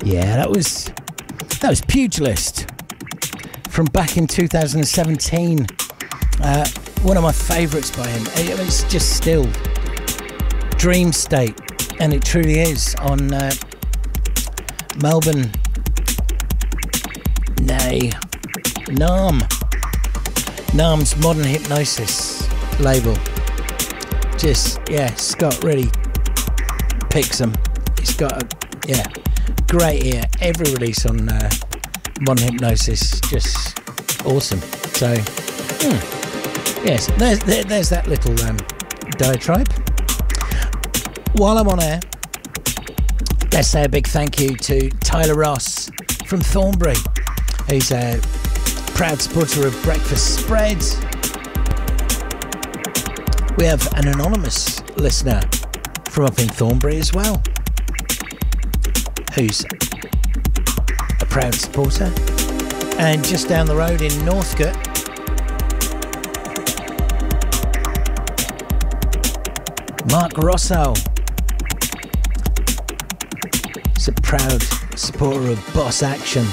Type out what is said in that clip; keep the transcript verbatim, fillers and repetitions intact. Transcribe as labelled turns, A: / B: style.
A: Yeah, that was that was Pugilist from back in two thousand seventeen. Uh, one of my favourites by him. It's just still dream state, and it truly is, on uh, Melbourne, nay, Nam, Nam's Modern Hypnosis label. Just, yeah, Scott really picks them. He's got a, yeah, great ear. Every release on uh, Modern Hypnosis, just awesome. So, hmm, yes, there's, there, there's that little um, diatribe. While I'm on air, let's say a big thank you to Tyler Ross from Thornbury, who's a proud supporter of Breakfast Spreads. We have an anonymous listener from up in Thornbury as well, who's a proud supporter. And just down the road in Northcote, Mark Rosso is a proud supporter of Boss Action.